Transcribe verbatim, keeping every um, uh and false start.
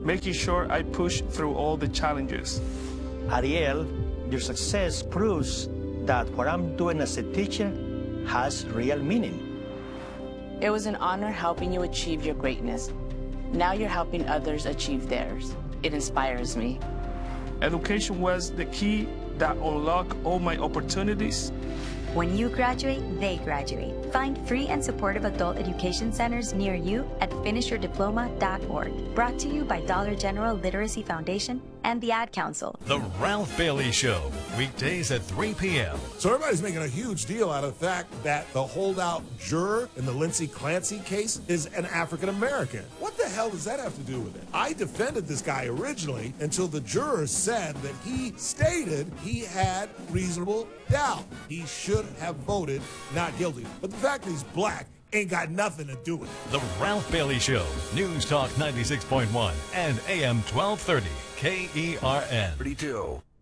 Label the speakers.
Speaker 1: making sure I push through all the challenges.
Speaker 2: Ariel, your success proves that what I'm doing as a teacher has real meaning.
Speaker 3: It was an honor helping you achieve your greatness. Now you're helping others achieve theirs. It inspires me.
Speaker 1: Education was the key that unlocked all my opportunities.
Speaker 4: When you graduate, they graduate. Find free and supportive adult education centers near you at finish your diploma dot org. Brought to you by Dollar General Literacy Foundation and the Ad Council.
Speaker 5: The Ralph Bailey Show, weekdays at three p m
Speaker 6: So everybody's making a huge deal out of the fact that the holdout juror in the Lindsey Clancy case is an African American. What the hell does that have to do with it? I defended this guy originally until the jurors said that he stated he had reasonable doubt. He should have voted not guilty. But the fact that he's black ain't got nothing to do with it.
Speaker 5: The Ralph Bailey Show, News Talk ninety-six point one and A M twelve thirty, K E R N.
Speaker 7: thirty-two.